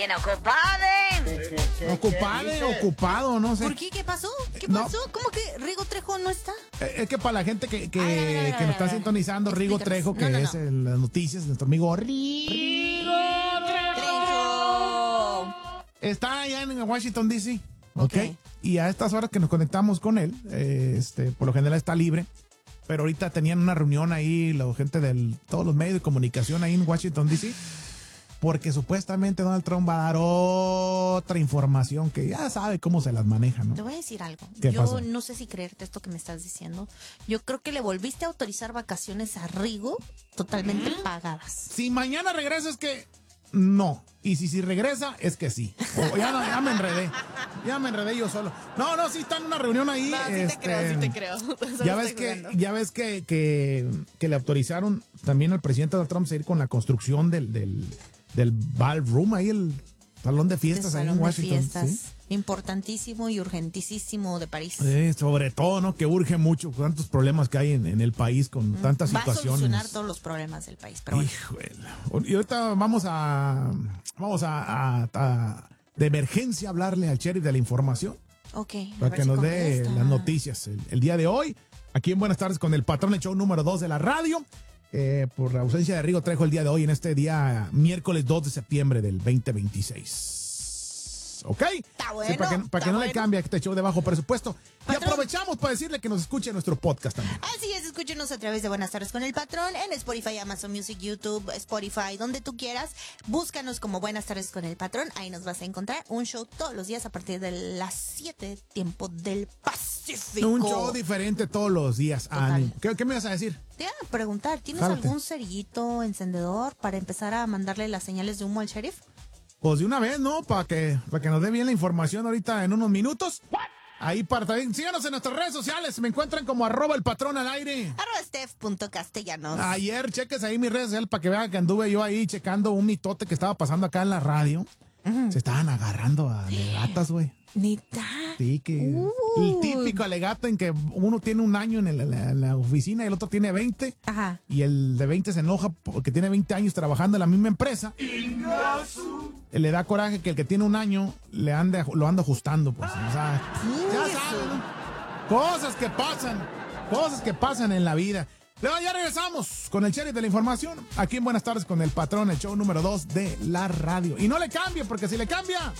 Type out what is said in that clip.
bien ocupado, no sé. ¿Por qué? ¿Qué pasó? No. ¿Cómo que Rigo Trejo no está? Es que para la gente que nos está sintonizando, Rigo Trejo, que es en las noticias, nuestro amigo Rigo Trejo. Está allá en Washington, D.C. Okay. Y a estas horas que nos conectamos con él, por lo general está libre. Pero ahorita tenían una reunión ahí, la gente de todos los medios de comunicación ahí en Washington, D.C., porque supuestamente Donald Trump va a dar otra información que ya sabe cómo se las maneja, ¿no? Te voy a decir algo. ¿Qué Yo pasó? no sé si creerte esto que me estás diciendo. Yo creo que le volviste a autorizar vacaciones a Rigo totalmente pagadas. Si mañana regresa es que no. Y si regresa es que sí. Ya me enredé. Ya me enredé yo solo. No, sí está en una reunión ahí. No, sí te creo. Ya ves que le autorizaron también al presidente Donald Trump a ir con la construcción del ballroom, ahí el salón de fiestas ahí en Washington. ¿Sí? Importantísimo y urgentísimo de París. Sobre todo, ¿no? Que urge mucho, tantos problemas que hay en el país con tantas situaciones. Va a solucionar todos los problemas del país, pero bueno. Híjole. Y ahorita vamos a de emergencia hablarle al sheriff de la información. Ok. Para que nos dé las noticias el día de hoy. Aquí en Buenas Tardes con el patrón, el show número 2 de la radio. Por la ausencia de Rigo Trejo el día de hoy, en este día, miércoles 2 de septiembre del 2026. ¿Ok? Está bueno. Sí, para que no le cambie este show de bajo presupuesto. Patrón. Y aprovechamos para decirle que nos escuche en nuestro podcast también. Así es, escúchenos a través de Buenas Tardes con el Patrón en Spotify, Amazon Music, YouTube, Spotify, donde tú quieras. Búscanos como Buenas Tardes con el Patrón. Ahí nos vas a encontrar un show todos los días a partir de las 7, tiempo del Pacífico. Un show diferente todos los días. Ánimo. ¿Qué me vas a decir? Te iba a preguntar, ¿tienes Jálate. algún cerillito encendedor para empezar a mandarle las señales de humo al sheriff? Pues de una vez, ¿no? Para que nos dé bien la información ahorita en unos minutos. Ahí también. Síganos en nuestras redes sociales. Me encuentran como @elpatrón_al_aire. @steph.castellanos. Ayer, cheques ahí mis redes sociales para que vean que anduve yo ahí checando un mitote que estaba pasando acá en la radio. Se estaban agarrando a alegatas, güey. ¿Neta? Sí, que el típico alegato en que uno tiene un año en la oficina y el otro tiene 20. Ajá. Y el de 20 se enoja porque tiene 20 años trabajando en la misma empresa. Le da coraje que el que tiene un año lo anda ajustando, pues. O sea, ya saben, cosas que pasan en la vida. Luego ya regresamos con el sheriff de la información aquí en Buenas Tardes con el patrón, el show número 2 de la radio. Y no le cambie, porque si le cambia...